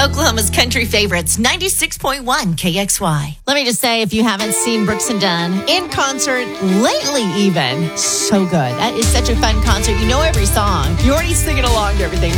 Oklahoma's country favorites, 96.1 KXY. Let me just say, if you haven't seen Brooks and Dunn in concert lately even, so good. That is such a fun concert. You know every song. You're already singing along to everything.